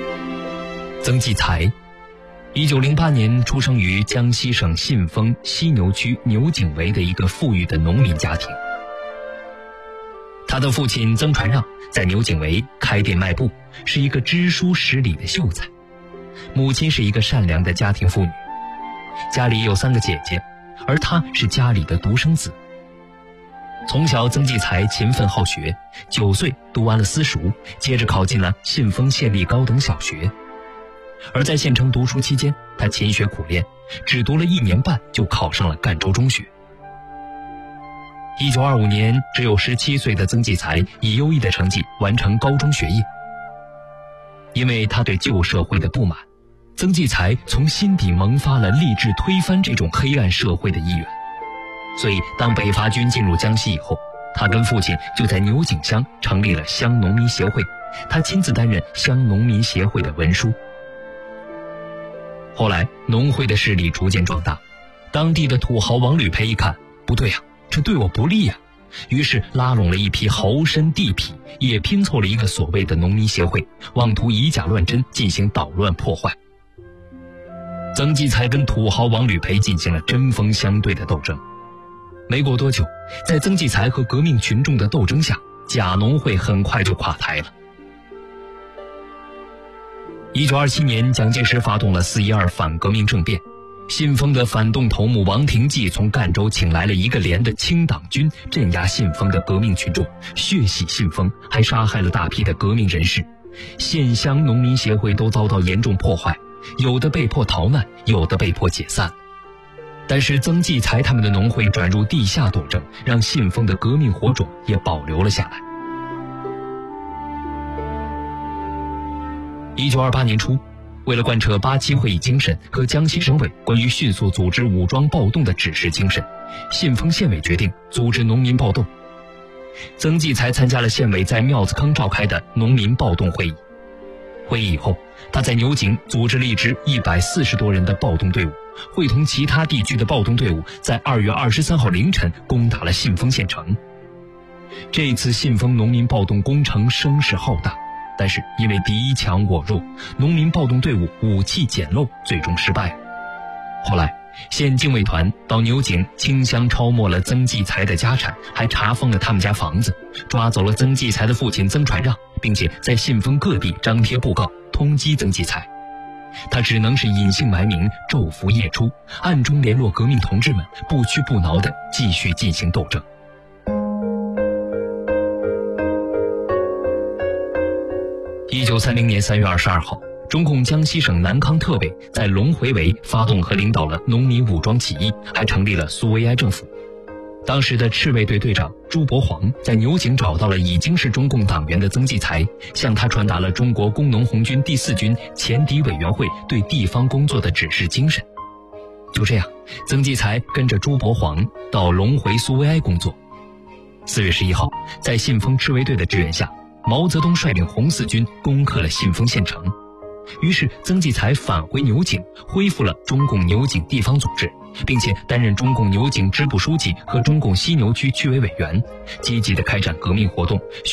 曾纪才，1908年出生于江西省信丰犀牛区牛井围的一个富裕的农民家庭。他的父亲曾传让在牛井围开店卖布，是一个知书识礼的秀才。母亲是一个善良的家庭妇女，家里有3个姐姐，而他是家里的独生子。从小曾纪才勤奋好学，9岁读完了私塾，接着考进了信丰县立高等小学。而在县城读书期间，他勤学苦练，只读了1年半就考上了赣州中学。1925年，只有17岁的曾纪才以优异的成绩完成高中学业。因为他对旧社会的不满，曾纪才从心底萌发了立志推翻这种黑暗社会的意愿。所以当北伐军进入江西以后，他跟父亲就在牛井乡成立了乡农民协会，他亲自担任乡农民协会的文书。后来农会的势力逐渐壮大，当地的土豪王履培一看，不对啊，这对我不利啊，于是拉拢了一批豪绅地痞，也拼凑了一个所谓的农民协会，妄图以假乱真，进行捣乱破坏。曾纪才跟土豪王履培进行了针锋相对的斗争。没过多久，在曾纪才和革命群众的斗争下，假农会很快就垮台了。1927年，蒋介石发动了4·12反革命政变，信丰的反动头目王廷济从赣州请来了1个连的清党军，镇压信丰的革命群众，血洗信丰，还杀害了大批的革命人士。县乡农民协会都遭到严重破坏，有的被迫逃难，有的被迫解散。但是曾纪才他们的农会转入地下斗争，让信丰的革命火种也保留了下来。1928年初，为了贯彻8七会议精神和江西省委关于迅速组织武装暴动的指示精神，信丰县委决定组织农民暴动。曾纪才参加了县委在庙子坑召开的农民暴动会议。会议以后，他在牛井组织了一支140多人的暴动队伍，会同其他地区的暴动队伍，在2月23号凌晨攻打了信丰县城。这次信丰农民暴动工程声势浩大，但是因为敌强我弱，农民暴动队伍武器简陋，最终失败了。后来县警卫团到牛井清乡抄没了曾纪才的家产，还查封了他们家房子，抓走了曾纪才的父亲曾传让，并且在信丰各地张贴布告通缉曾纪才。他只能是隐姓埋名，昼伏夜出，暗中联络革命同志们，不屈不挠地继续进行斗争。1930年3月22号，中共江西省南康特委在龙回围发动和领导了农民武装起义，还成立了苏维埃政府。当时的赤卫队队长朱伯煌在牛井找到了已经是中共党员的曾纪才，向他传达了中国工农红军第4军前敌委员会对地方工作的指示精神。就这样，曾纪才跟着朱伯煌到龙回苏维埃工作。4月11号，在信丰赤卫队的支援下，毛泽东率领红四军攻克了信丰县城。于是曾纪才返回牛井，恢复了中共牛井地方组织，并且担任中共牛井支部书记和中共犀牛区区委委员，积极地开展革命活动，